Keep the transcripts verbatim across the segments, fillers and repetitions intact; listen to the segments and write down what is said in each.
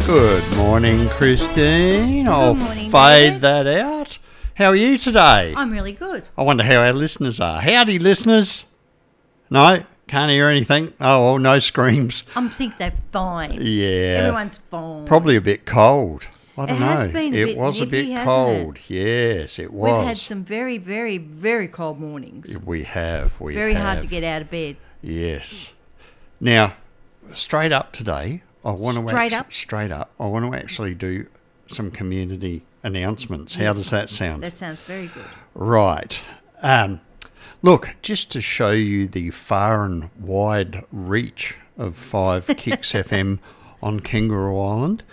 Good morning, Christine. I'll morning, fade David. that out. How are you today? I'm really good. I wonder how our listeners are. Howdy, listeners. No? Can't hear anything? Oh, well, no screams. I think they're fine. Yeah. Everyone's fine. Probably a bit cold. I don't It know. has been a it bit was a nippy, bit hasn't cold. Yes, it was. We've had some very, very, very cold mornings. We have. We Very have. hard to get out of bed. Yes. Now, straight up today, I want to Straight act- up? straight up. I want to actually do some community announcements. How does that sound? That sounds very good. Right. Um, look, just to show you the far and wide reach of Five Kicks F M on Kangaroo Island,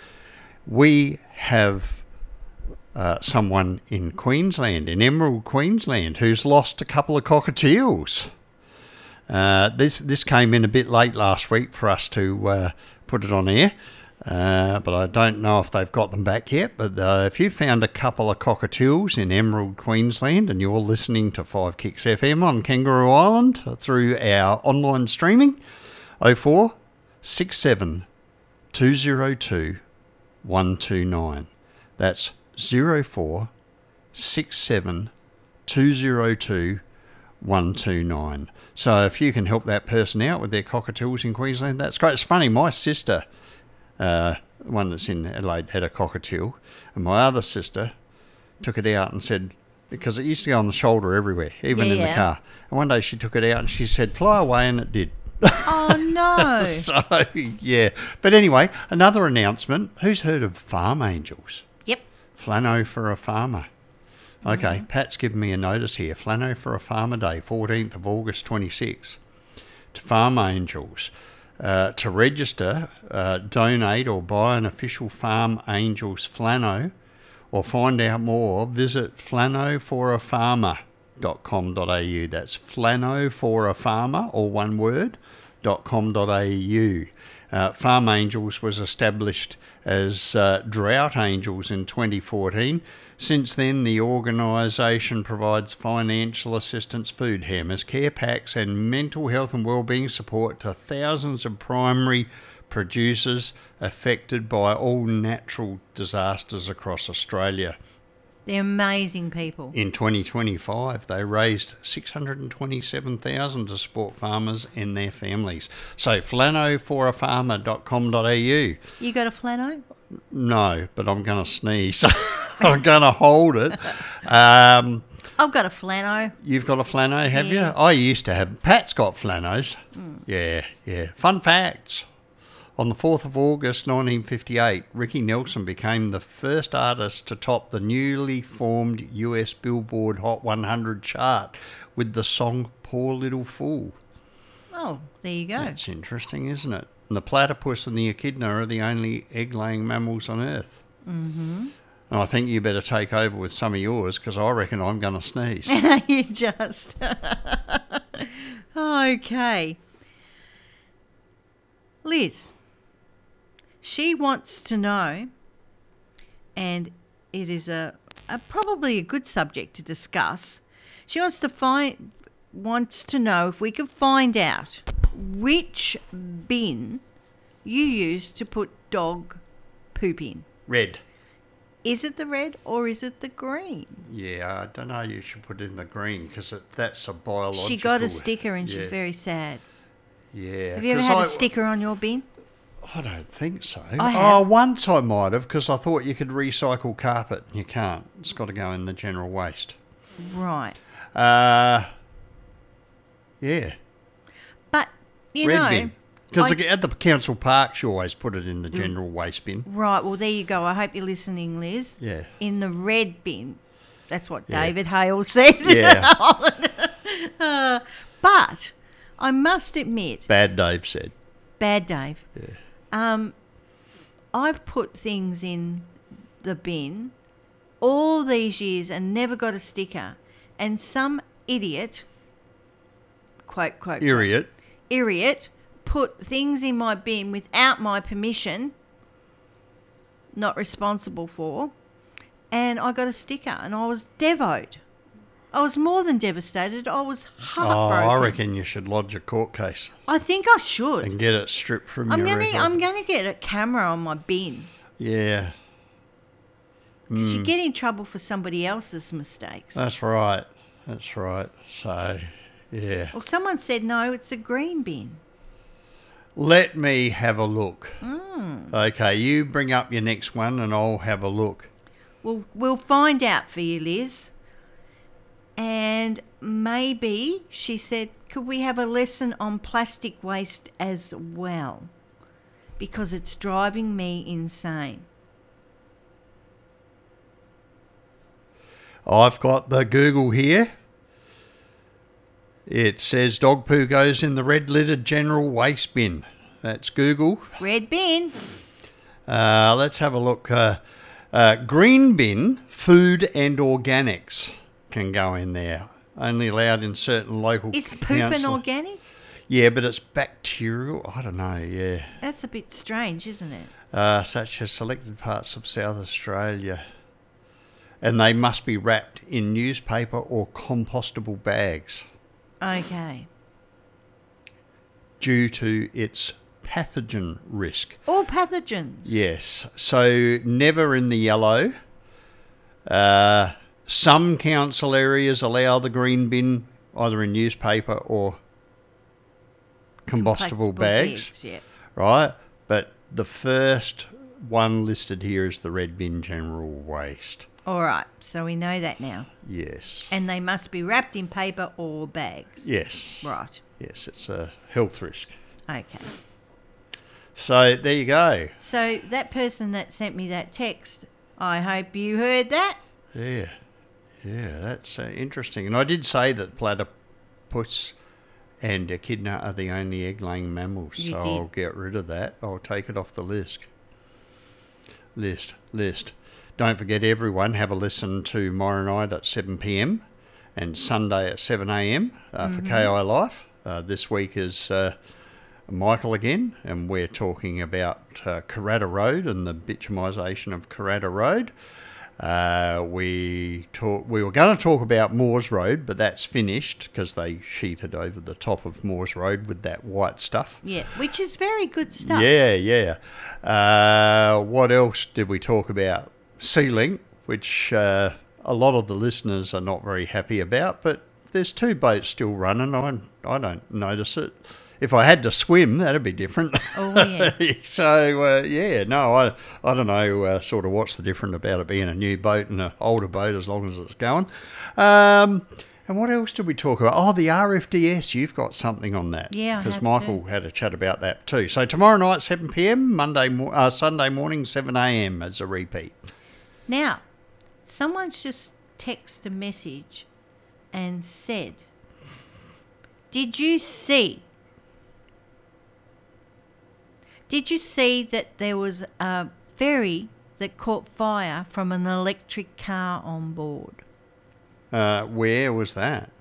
we have uh, someone in Queensland, in Emerald, Queensland, who's lost a couple of cockatiels. Uh, this this came in a bit late last week for us to uh, put it on air, uh, but I don't know if they've got them back yet. But uh, if you found a couple of cockatiels in Emerald, Queensland, and you're listening to Five Kicks F M on Kangaroo Island through our online streaming, oh four six seven two oh two one two nine. That's oh four six seven two oh two one two nine. So if you can help that person out with their cockatoos in Queensland, that's great. It's funny, my sister, uh, one that's in Adelaide, had a cockatiel, and my other sister took it out and said, because it used to go on the shoulder everywhere, even Yeah, in the yeah. car. And one day she took it out and she said, fly away, and it did. Oh, no. So, yeah. But anyway, another announcement. Who's heard of farm angels? Yep. Flano for a farmer. Okay, Pat's given me a notice here. Flano for a Farmer Day, fourteenth of August twenty-six. To Farm Angels. Uh, to register, uh, donate or buy an official Farm Angels flano, or find out more, visit flano for a farmer dot com dot a u. That's flano for a farmer, or one word, dot com dot a u. Uh, Farm Angels was established as uh, Drought Angels in twenty fourteen. Since then, the organisation provides financial assistance, food hammers, care packs and mental health and wellbeing support to thousands of primary producers affected by all natural disasters across Australia. They're amazing people. In twenty twenty-five, they raised six hundred twenty-seven thousand dollars to support farmers and their families. So, flano for a farmer dot com dot a u. You got a flano? No, but I'm going to sneeze. I'm going to hold it. Um, I've got a flano. you've got a flano, have Yeah. you? I used to have. Pat's got flanos. Yeah, yeah. Fun facts. On the fourth of August nineteen fifty-eight, Ricky Nelson became the first artist to top the newly formed U S Billboard Hot one hundred chart with the song Poor Little Fool. Oh, there you go. That's interesting, isn't it? And the platypus and the echidna are the only egg-laying mammals on Earth. Mm-hmm. And I think you better take over with some of yours, because I reckon I'm going to sneeze. You just. Okay. Liz, she wants to know, and it is a, a probably a good subject to discuss. She wants to find wants to know if we could find out which bin you use to put dog poop in. Red. Is it the red or is it the green? Yeah, I don't know. You should put it in the green, because that's a biological. She got a sticker and she's yeah. very sad. Yeah. Have you ever 'cause had I- a sticker on your bin? I don't think so. I Oh, have. once I might have, because I thought you could recycle carpet. You can't. It's got to go in the general waste. Right. Uh, yeah. But, you Red know... bin. Because I- at the council parks, you always put it in the general waste bin. Right, well, there you go. I hope you're listening, Liz. Yeah. In the red bin. That's what Yeah. David Hale said. Yeah. Uh, but I must admit, Bad Dave said. bad Dave, Yeah. um, I've put things in the bin all these years and never got a sticker. And some idiot, quote, quote, quote, Idiot. idiot, put things in my bin without my permission, not responsible for, and I got a sticker and I was devoed. I was more than devastated. I was Oh, heartbroken. I reckon you should lodge a court case I think I should. and get it stripped from I'm your gonna record. I'm gonna get a camera on my bin. Yeah. 'Cause you Mm, get in trouble for somebody else's mistakes. that's right. That's right. So, yeah. Well, someone said, no, it's a green bin. Let me have a look. Mm. Okay, you bring up your next one and I'll have a look. Well, we'll find out for you, Liz. And maybe, she said, could we have a lesson on plastic waste as well? Because it's driving me insane. I've got the Google here. It says dog poo goes in the red littered general waste bin. That's Google. Red bin. Uh, let's have a look. Uh, uh, green bin, food and organics can go in there. Only allowed in certain local Is poop an council- organic? Yeah, but it's bacterial. I don't know, yeah. That's a bit strange, isn't it? Uh, such as selected parts of South Australia. And they must be wrapped in newspaper or compostable bags Okay. due to its pathogen risk. All pathogens. Yes, so never in the yellow. Uh, some council areas allow the green bin either in newspaper or compostable Compostable bags, Yeah. right? But the first one listed here is the red bin general waste. All right. So we know that now. Yes. And they must be wrapped in paper or bags. Yes. Right. Yes, it's a health risk. Okay. So there you go. So that person that sent me that text, I hope you heard that. Yeah. Yeah, that's uh, interesting. And I did say that platypus and echidna are the only egg-laying mammals. You so did. I'll get rid of that. I'll take it off the list. List. List. Don't forget, everyone, have a listen to tomorrow night at seven p.m. and Sunday at seven a.m. Uh, Mm-hmm. for K I Life. Uh, this week is uh, Michael again, and we're talking about uh, Carrata Road and the bitumisation of Carrata Road. Uh, we talk, we were going to talk about Moores Road, but that's finished because they sheeted over the top of Moores Road with that white stuff. Yeah, which is very good stuff. Yeah, yeah. Uh, what else did we talk about? Sea-Link, which uh, a lot of the listeners are not very happy about, but there's two boats still running. I, I don't notice it. If I had to swim, that'd be different. Oh, yeah. so, uh, yeah, no, I I don't know uh, sort of what's the difference about it being a new boat and an older boat as long as it's going. Um, and what else did we talk about? Oh, the R F D S. You've got something on that. Yeah, I Because have Michael too. had a chat about that too. So tomorrow night, seven p.m, Monday, mo- uh, Sunday morning, seven a.m. as a repeat. Now, someone's just texted a message and said, did you see... Did you see that there was a ferry that caught fire from an electric car on board? Uh, where was that?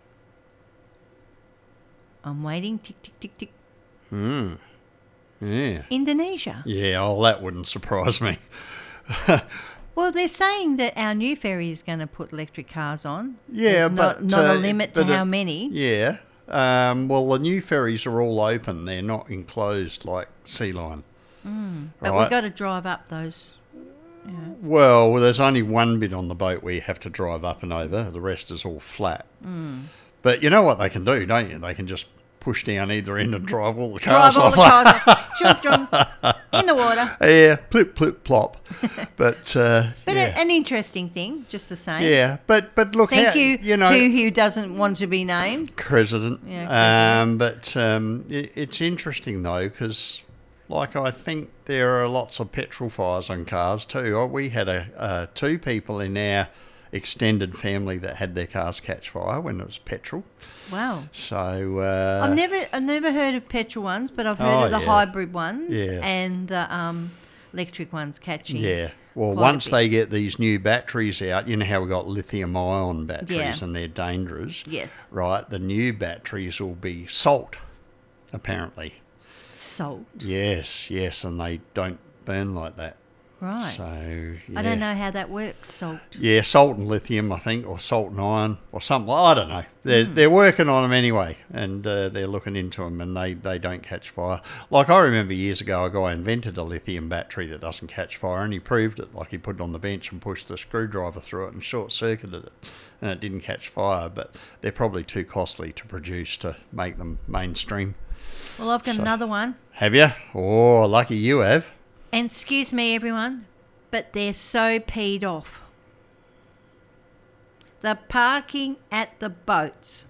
I'm waiting. Tick, tick, tick, tick. Hmm. Yeah. Indonesia. Yeah, oh, that wouldn't surprise me. Well, they're saying that our new ferry is going to put electric cars on. Yeah, There's but... not, not uh, a limit to but how it- many. Yeah. Um, well, the new ferries are all open. They're not enclosed like Sea Line. But right. we've got to drive up those. Yeah. Well, there's only one bit on the boat where you have to drive up and over. The rest is all flat. Mm. But you know what they can do, don't you? They can just push down either end and drive all the Drive cars all off. the cars off. Chunk, chunk, in the water. Yeah, plip, plip, plop. But, uh, But yeah. a, an interesting thing, just the same. yeah, but, but look, Thank how, you, you know... who, who doesn't want to be named. President. Yeah, Um, but um, it, it's interesting, though, because, like, I think there are lots of petrol fires on cars, too. Oh, We had a uh, two people in our extended family that had their cars catch fire when it was petrol. Wow. So... Uh, I've never I've never heard of petrol ones, but I've heard Oh, of the yeah. hybrid ones Yeah. and the um, electric ones catching. Yeah. Well, quite a once bit. they get these new batteries out, you know how we've got lithium-ion batteries Yeah. and they're dangerous, Yes. right? The new batteries will be salt, apparently. Salt. Yes, yes, and they don't burn like that. Right. So yeah. I don't know how that works, salt. Yeah, salt and lithium, I think, or salt and iron, or something. I don't know. They're mm. they're working on them anyway, and uh, they're looking into them, and they, they don't catch fire. Like I remember years ago, a guy invented a lithium battery that doesn't catch fire, and he proved it. Like he put it on the bench and pushed the screwdriver through it and short circuited it, and it didn't catch fire. But they're probably too costly to produce to make them mainstream. Well, I've got so, another one. Have you? Oh, lucky you have. And excuse me, everyone, but they're so peed off. The parking at the boats.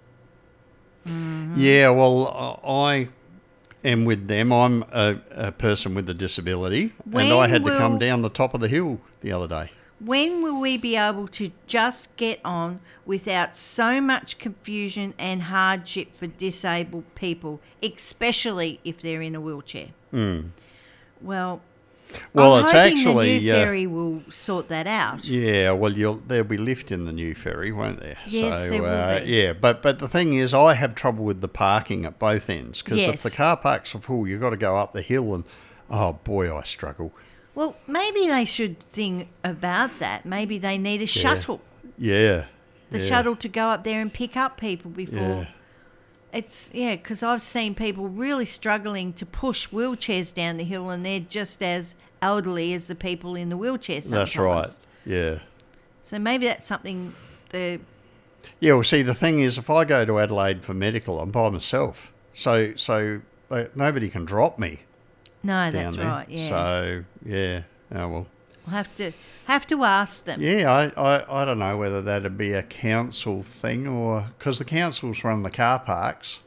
Mm-hmm. Yeah, well, I am with them. I'm a, a person with a disability, when and I had will, to come down the top of the hill the other day. When will we be able to just get on without so much confusion and hardship for disabled people, especially if they're in a wheelchair? Mm. Well... Well, I'm it's hoping actually the new ferry uh, will sort that out. Yeah, well, you'll there'll be lift in the new ferry, won't there? Yes, so, there will uh, be. Yeah, but but the thing is, I have trouble with the parking at both ends because yes. if the car parks are full, you've got to go up the hill, and oh boy, I struggle. Well, maybe they should think about that. Maybe they need a yeah. shuttle. Yeah. The yeah. shuttle to go up there and pick up people before. Yeah. It's, yeah, because I've seen people really struggling to push wheelchairs down the hill, and they're just as elderly as the people in the wheelchairs sometimes. That's right, yeah. So maybe that's something the... Yeah, well, see, the thing is, if I go to Adelaide for medical, I'm by myself. So so uh, nobody can drop me. No, that's there. right, yeah. So, yeah, oh well. We'll have to, have to ask them. Yeah, I, I, I don't know whether that'd be a council thing or... Because the councils run the car parks,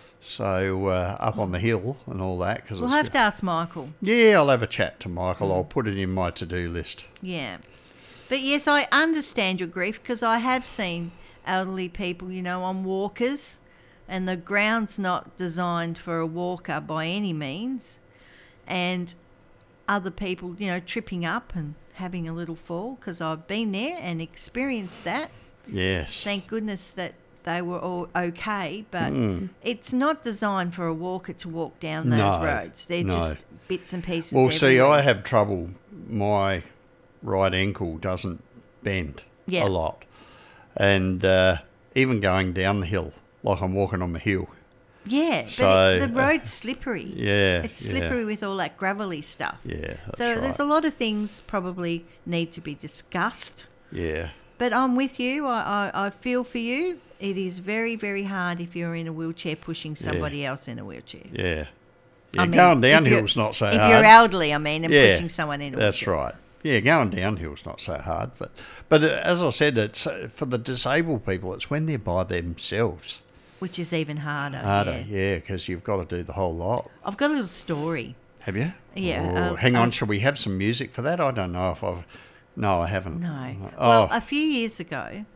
so uh, up on the hill and all that. Cause we'll it's have good. to ask Michael. Yeah, I'll have a chat to Michael. Mm. I'll put it in my to-do list. Yeah. But yes, I understand your grief because I have seen elderly people, you know, on walkers, and the ground's not designed for a walker by any means. And... other people, you know, tripping up and having a little fall, because I've been there and experienced that. Yes. Thank goodness that they were all okay, but mm. it's not designed for a walker to walk down those no, roads. They're no. just bits and pieces Well, everywhere. see, I have trouble. My right ankle doesn't bend yeah. a lot. And uh, even going down the hill, like I'm walking on the hill, yeah, so, but it, the road's slippery. Yeah. It's slippery yeah. with all that gravelly stuff. Yeah, that's So right. there's a lot of things probably need to be discussed. Yeah. But I'm with you. I, I, I feel for you. It is very, very hard if you're in a wheelchair pushing somebody yeah. else in a wheelchair. Yeah. Yeah, I mean, going downhill's not so if hard. If you're elderly, I mean, and yeah, pushing someone in a that's wheelchair. right. Yeah, going downhill's not so hard. But, but as I said, it's uh, for the disabled people, it's when they're by themselves. Which is even harder. Harder, yeah, because yeah, you've got to do the whole lot. I've got a little story. Have you? Yeah. Oh, uh, hang on, uh, shall we have some music for that? I don't know if I've... No, I haven't. No. Oh. Well, a few years ago,